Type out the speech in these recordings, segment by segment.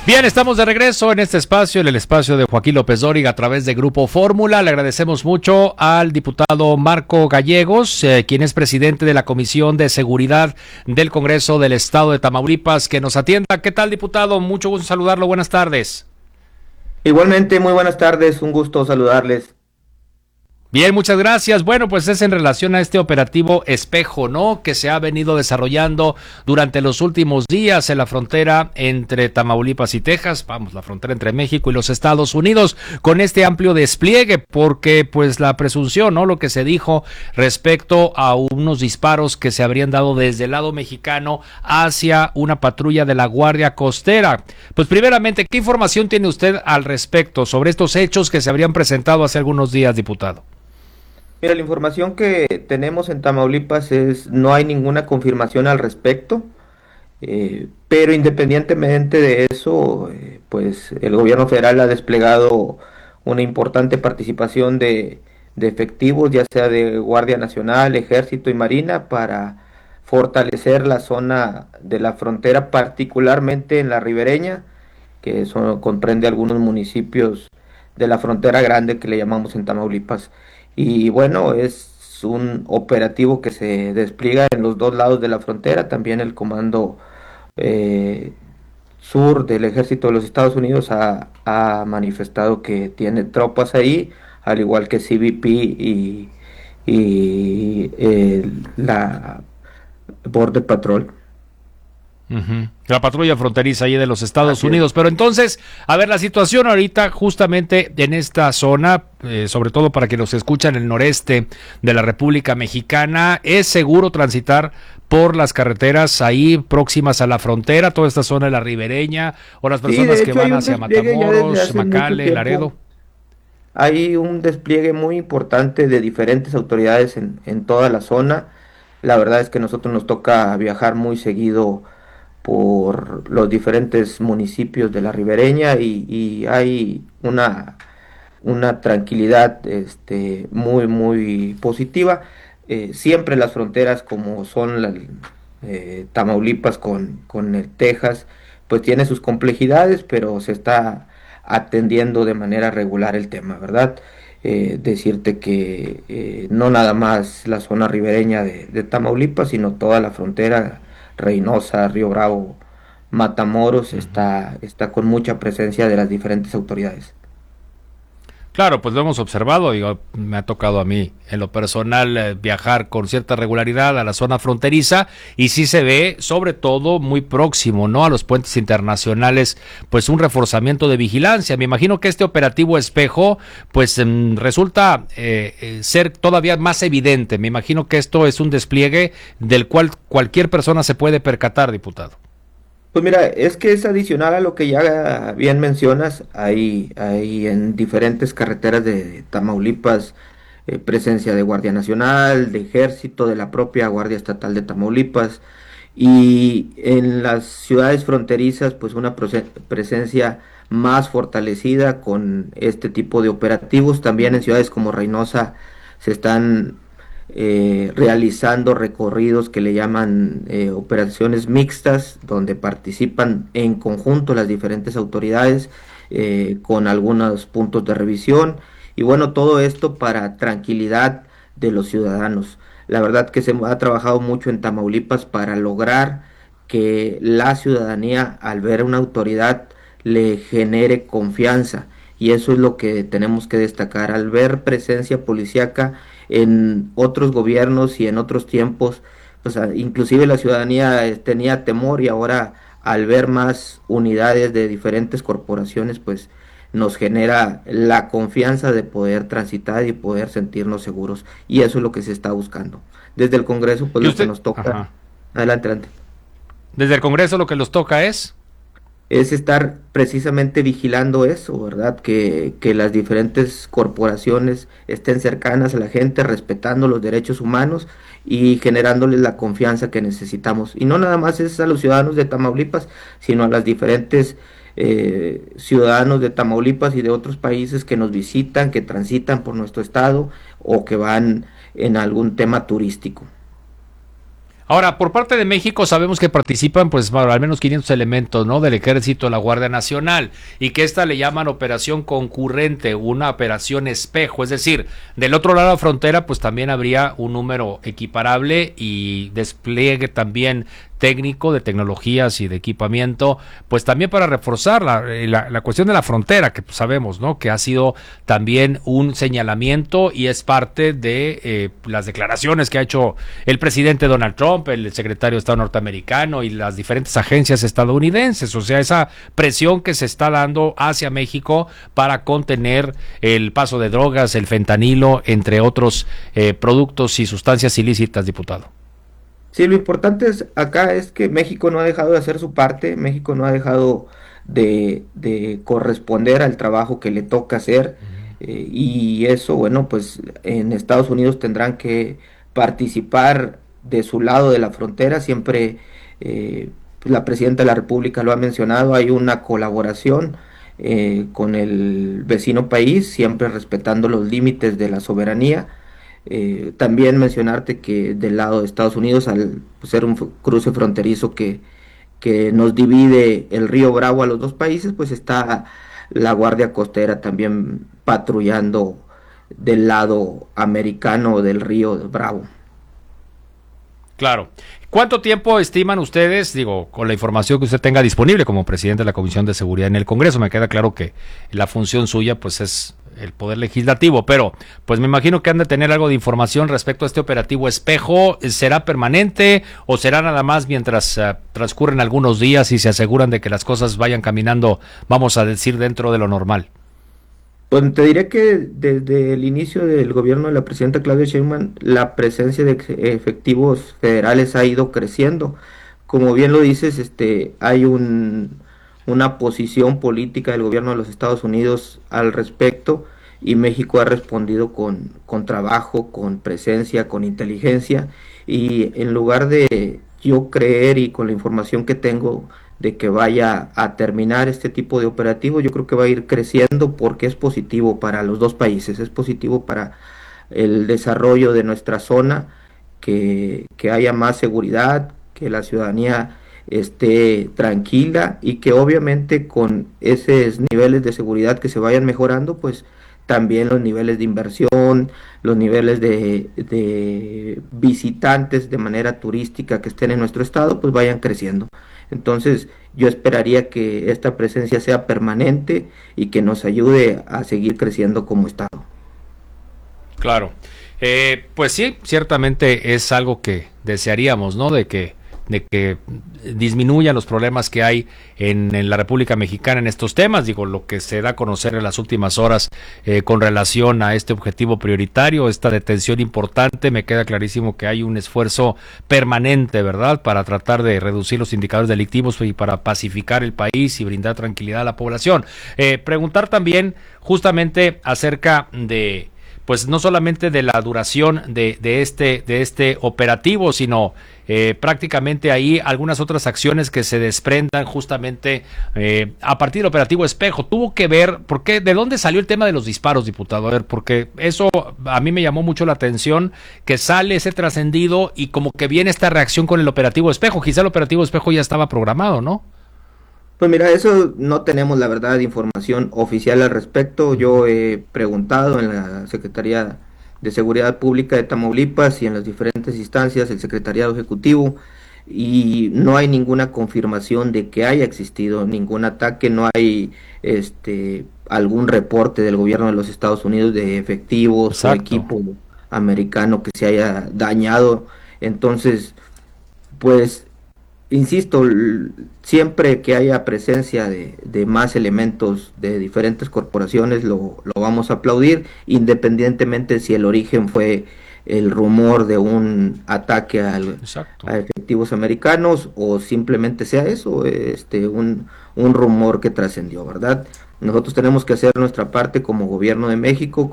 Bien, estamos de regreso en este espacio, en el espacio de Joaquín López Dóriga a través de Grupo Fórmula. Le agradecemos mucho al diputado Marco Gallegos, quien es presidente de la Comisión de Seguridad del Congreso del Estado de Tamaulipas, que nos atienda. ¿Qué tal, diputado? Mucho gusto saludarlo. Buenas tardes. Igualmente, muy buenas tardes, un gusto saludarles. Bien, muchas gracias. Bueno, pues es en relación a este operativo Espejo, ¿no? Que se ha venido desarrollando durante los últimos días en la frontera entre Tamaulipas y Texas, la frontera entre México y los Estados Unidos, con este amplio despliegue, porque pues la presunción, ¿no? Lo que se dijo respecto a unos disparos que se habrían dado desde el lado mexicano hacia una patrulla de la Guardia Costera. Pues primeramente, ¿qué información tiene usted al respecto sobre estos hechos que se habrían presentado hace algunos días, diputado? Mira, la información que tenemos en Tamaulipas no hay ninguna confirmación al respecto, pero independientemente de eso, pues el gobierno federal ha desplegado una importante participación de efectivos, ya sea de Guardia Nacional, Ejército y Marina, para fortalecer la zona de la frontera, particularmente en la ribereña, que eso comprende algunos municipios de la frontera grande que le llamamos en Tamaulipas. Y bueno, es un operativo que se despliega en los dos lados de la frontera. También el Comando eh, Sur del Ejército de los Estados Unidos ha manifestado que tiene tropas ahí, al igual que CBP y la Border Patrol. La patrulla fronteriza ahí de los Estados Así Unidos. es. Pero entonces, a ver, la situación ahorita justamente en esta zona, sobre todo para quienes nos escuchan en el noreste de la República Mexicana, ¿es seguro transitar por las carreteras ahí próximas a la frontera, toda esta zona de la ribereña, o las Sí, personas de que hecho hay van un hacia despliegue ya desde Matamoros, hace mucho McAllen, Laredo? tiempo. Hay un despliegue muy importante de diferentes autoridades en toda la zona. La verdad es que a nosotros nos toca viajar muy seguido por los diferentes municipios de la ribereña y hay una tranquilidad muy positiva. Siempre las fronteras como son Tamaulipas con el Texas, pues tiene sus complejidades, pero se está atendiendo de manera regular el tema, ¿verdad? Decirte que no nada más la zona ribereña de Tamaulipas, sino toda la frontera, Reynosa, Río Bravo, Matamoros, está con mucha presencia de las diferentes autoridades. Claro, pues lo hemos observado, digo, me ha tocado a mí en lo personal viajar con cierta regularidad a la zona fronteriza y sí se ve, sobre todo muy próximo, ¿no? A los puentes internacionales, pues un reforzamiento de vigilancia. Me imagino que este operativo Espejo, pues resulta ser todavía más evidente. Me imagino que esto es un despliegue del cual cualquier persona se puede percatar, diputado. Pues mira, es que es adicional a lo que ya bien mencionas, hay en diferentes carreteras de Tamaulipas presencia de Guardia Nacional, de Ejército, de la propia Guardia Estatal de Tamaulipas y en las ciudades fronterizas pues una presencia más fortalecida con este tipo de operativos. También en ciudades como Reynosa se están realizando recorridos que le llaman operaciones mixtas, donde participan en conjunto las diferentes autoridades con algunos puntos de revisión y bueno, todo esto para tranquilidad de los ciudadanos. La verdad que se ha trabajado mucho en Tamaulipas para lograr que la ciudadanía al ver a una autoridad le genere confianza y eso es lo que tenemos que destacar al ver presencia policíaca en otros gobiernos y en otros tiempos, pues inclusive la ciudadanía tenía temor y ahora al ver más unidades de diferentes corporaciones, pues nos genera la confianza de poder transitar y poder sentirnos seguros y eso es lo que se está buscando. Desde el Congreso, pues ¿Y lo que usted? nos toca, Ajá. adelante, adelante. Desde el Congreso lo que los toca Es estar precisamente vigilando eso, ¿verdad? Que las diferentes corporaciones estén cercanas a la gente, respetando los derechos humanos y generándoles la confianza que necesitamos. Y no nada más es a los ciudadanos de Tamaulipas, sino a las diferentes ciudadanos de Tamaulipas y de otros países que nos visitan, que transitan por nuestro estado o que van en algún tema turístico. Ahora, por parte de México sabemos que participan pues bueno, al menos 500 elementos, ¿no? Del Ejército, la Guardia Nacional, y que esta le llaman operación concurrente, una operación espejo, es decir, del otro lado de la frontera pues también habría un número equiparable y despliegue también técnico de tecnologías y de equipamiento, pues también para reforzar la cuestión de la frontera, que pues, sabemos, ¿no? Que ha sido también un señalamiento y es parte de las declaraciones que ha hecho el presidente Donald Trump, el secretario de Estado norteamericano y las diferentes agencias estadounidenses, o sea, esa presión que se está dando hacia México para contener el paso de drogas, el fentanilo, entre otros productos y sustancias ilícitas, diputado. Sí, lo importante acá es que México no ha dejado de hacer su parte, México no ha dejado de corresponder al trabajo que le toca hacer, y eso, bueno, pues en Estados Unidos tendrán que participar de su lado de la frontera, siempre pues, la presidenta de la República lo ha mencionado, hay una colaboración con el vecino país, siempre respetando los límites de la soberanía. También mencionarte que del lado de Estados Unidos, al ser un cruce fronterizo que nos divide el río Bravo a los dos países, pues está la Guardia Costera también patrullando del lado americano del río Bravo. Claro. ¿Cuánto tiempo estiman ustedes, digo, con la información que usted tenga disponible como presidente de la Comisión de Seguridad en el Congreso? Me queda claro que la función suya pues es el poder legislativo, pero pues me imagino que han de tener algo de información respecto a este operativo espejo. ¿Será permanente o será nada más mientras transcurren algunos días y se aseguran de que las cosas vayan caminando, vamos a decir, dentro de lo normal? Pues te diré que desde el inicio del gobierno de la presidenta Claudia Sheinbaum, la presencia de efectivos federales ha ido creciendo. Como bien lo dices, hay una posición política del gobierno de los Estados Unidos al respecto, y México ha respondido con trabajo, con presencia, con inteligencia, y en lugar de yo creer y con la información que tengo de que vaya a terminar este tipo de operativo, yo creo que va a ir creciendo porque es positivo para los dos países, es positivo para el desarrollo de nuestra zona, que haya más seguridad, que la ciudadanía esté tranquila y que obviamente con esos niveles de seguridad que se vayan mejorando, pues también los niveles de inversión, los niveles de visitantes de manera turística que estén en nuestro estado, pues vayan creciendo. Entonces, yo esperaría que esta presencia sea permanente y que nos ayude a seguir creciendo como estado. Claro. Pues sí, ciertamente es algo que desearíamos, ¿no? De que disminuyan los problemas que hay en la República Mexicana en estos temas, digo, lo que se da a conocer en las últimas horas con relación a este objetivo prioritario, esta detención importante, me queda clarísimo que hay un esfuerzo permanente, ¿verdad?, para tratar de reducir los indicadores delictivos y para pacificar el país y brindar tranquilidad a la población. Preguntar también justamente acerca de pues no solamente de la duración de este operativo, sino prácticamente ahí algunas otras acciones que se desprendan justamente a partir del operativo Espejo. Tuvo que ver, porque ¿de dónde salió el tema de los disparos, diputado? A ver, porque eso a mí me llamó mucho la atención, que sale ese trascendido y como que viene esta reacción con el operativo Espejo. Quizá el operativo Espejo ya estaba programado, ¿no? Pues mira, eso no tenemos la verdad información oficial al respecto. Yo he preguntado en la Secretaría de Seguridad Pública de Tamaulipas y en las diferentes instancias, el Secretariado Ejecutivo, y no hay ninguna confirmación de que haya existido ningún ataque, no hay algún reporte del gobierno de los Estados Unidos de efectivos o Exacto. equipo americano que se haya dañado. Entonces, pues insisto, siempre que haya presencia de más elementos de diferentes corporaciones, lo vamos a aplaudir, independientemente si el origen fue el rumor de un ataque Exacto. a efectivos americanos o simplemente sea eso, un rumor que trascendió, ¿verdad? Nosotros tenemos que hacer nuestra parte como gobierno de México,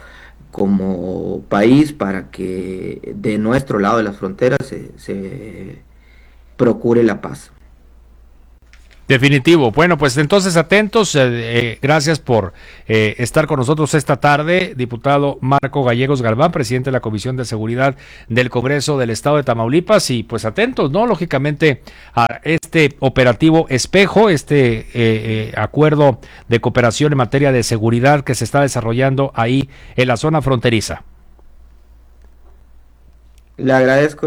como país, para que de nuestro lado de las fronteras se procure la paz. Definitivo. Bueno, pues entonces atentos. Gracias por estar con nosotros esta tarde, diputado Marco Gallegos Galván, presidente de la Comisión de Seguridad del Congreso del Estado de Tamaulipas, y pues atentos, ¿no? Lógicamente a este operativo Espejo, acuerdo de cooperación en materia de seguridad que se está desarrollando ahí en la zona fronteriza. Le agradezco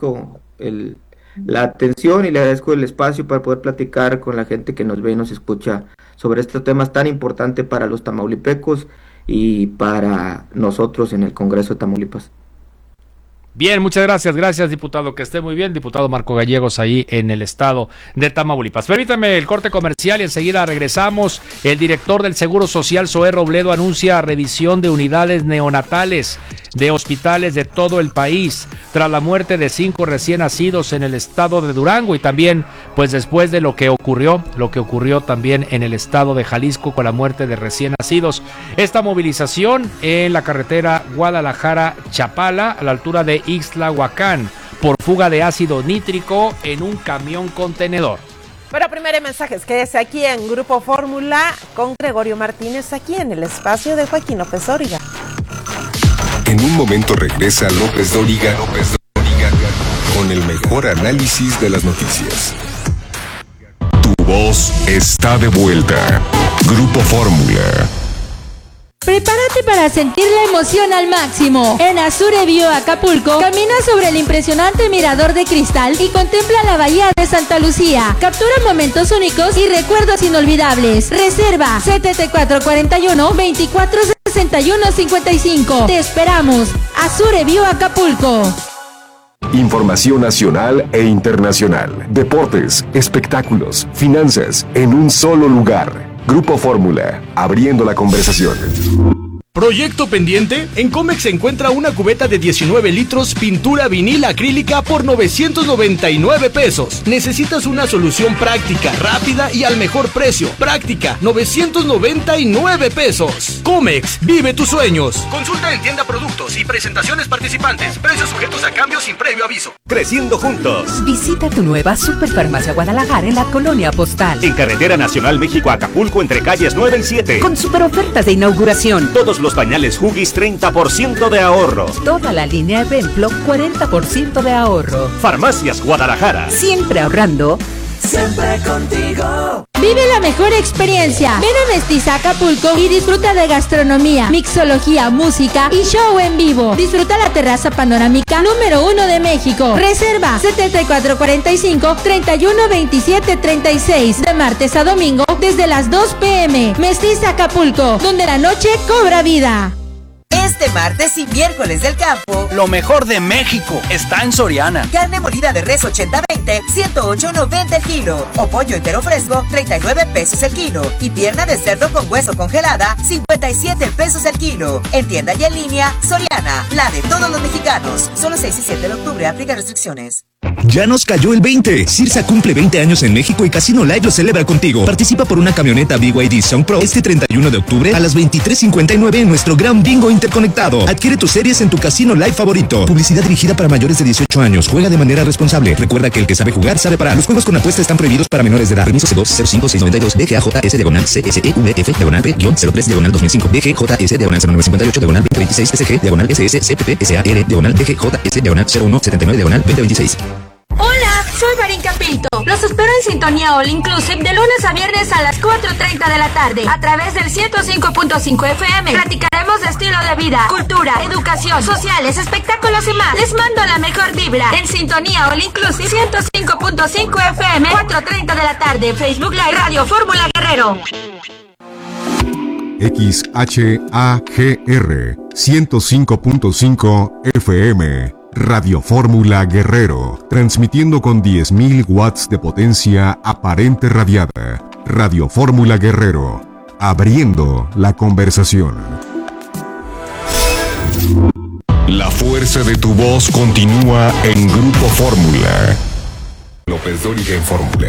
la atención y le agradezco el espacio para poder platicar con la gente que nos ve y nos escucha sobre estos temas tan importantes para los tamaulipecos y para nosotros en el Congreso de Tamaulipas. Bien, muchas gracias, diputado, que esté muy bien, diputado Marco Gallegos ahí en el estado de Tamaulipas. Permítame el corte comercial y enseguida regresamos. El director del Seguro Social, Zoé Robledo, anuncia revisión de unidades neonatales de hospitales de todo el país tras la muerte de 5 recién nacidos en el estado de Durango y también pues después de lo que ocurrió también en el estado de Jalisco con la muerte de recién nacidos. Esta movilización en la carretera Guadalajara-Chapala a la altura de Ixtlahuacán por fuga de ácido nítrico en un camión contenedor. Bueno, primero mensajes, quédese aquí en Grupo Fórmula con Gregorio Martínez, aquí en el espacio de Joaquín López Dóriga. En un momento regresa López Dóriga con el mejor análisis de las noticias. Tu voz está de vuelta. Grupo Fórmula. Prepárate para sentir la emoción al máximo. En Azure Bio Acapulco, camina sobre el impresionante mirador de cristal y contempla la bahía de Santa Lucía. Captura momentos únicos y recuerdos inolvidables. Reserva 7441-246155. Te esperamos. Azure Bio Acapulco. Información nacional e internacional. Deportes, espectáculos, finanzas, en un solo lugar. Grupo Fórmula, abriendo la conversación. ¿Proyecto pendiente? En Comex se encuentra una cubeta de 19 litros pintura vinil acrílica por 999 pesos. Necesitas una solución práctica, rápida y al mejor precio. Práctica, 999 pesos. Comex, vive tus sueños. Consulta en tienda productos y presentaciones participantes. Precios sujetos a cambios sin previo aviso. Creciendo juntos. Visita tu nueva Superfarmacia Guadalajara en la Colonia Postal. En Carretera Nacional México-Acapulco entre calles 9 y 7. Con super ofertas de inauguración. Todos los pañales Huggies 30% de ahorro. Toda la línea Evenplo 40% de ahorro. Farmacias Guadalajara. Siempre ahorrando. Siempre contigo. Vive la mejor experiencia. Ven a Mestiza Acapulco y disfruta de gastronomía, mixología, música y show en vivo. Disfruta la terraza panorámica número 1 de México. Reserva 7445-312736 de martes a domingo desde las 2 p.m. Mestiza Acapulco, donde la noche cobra vida. Este martes y miércoles del campo, lo mejor de México está en Soriana. Carne molida de res 80-20, 108.90 el kilo. O pollo entero fresco, 39 pesos el kilo. Y pierna de cerdo con hueso congelada, 57 pesos el kilo. En tienda y en línea, Soriana, la de todos los mexicanos. Solo 6 y 7 de octubre, aplica restricciones. Ya nos cayó el 20. Cirsa cumple 20 años en México y Casino Live lo celebra contigo. Participa por una camioneta BYD Sound Pro este 31 de octubre a las 23:59 en nuestro gran bingo interconectado. Adquiere tus series en tu Casino Live favorito. Publicidad dirigida para mayores de 18 años. Juega de manera responsable. Recuerda que el que sabe jugar sabe parar. Los juegos con apuesta están prohibidos para menores de edad. Permiso C2-05692 DGAJS-CSEUVF-03-2005 DGJS-0958-2026 SG-SSC-DGJS-CPPSA-R-DG-0179-2026. Hola, soy Marín Capito. Los espero en Sintonía All Inclusive de lunes a viernes a las 4:30 de la tarde a través del 105.5 FM. Platicaremos de estilo de vida, cultura, educación, sociales, espectáculos y más. Les mando la mejor vibra en Sintonía All Inclusive 105.5 FM, 4:30 de la tarde. Facebook Live Radio Fórmula Guerrero. XHAGR 105.5 FM Radio Fórmula Guerrero, transmitiendo con 10.000 watts de potencia aparente radiada. Radio Fórmula Guerrero, abriendo la conversación. La fuerza de tu voz continúa en Grupo Fórmula. López Dóriga en Fórmula.